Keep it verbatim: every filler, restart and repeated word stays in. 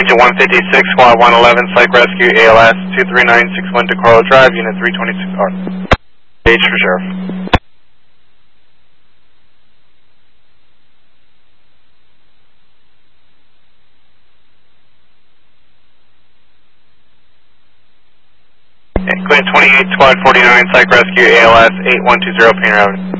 Agent one fifty-six, Squad one eleven, Psych Rescue, A L S two three nine six one DeCarlo Drive, Unit three twenty-six R. Page for Sheriff. Okay, Clear twenty-eight, Squad forty-nine, Psych Rescue, A L S eight one two zero, Painter Avenue.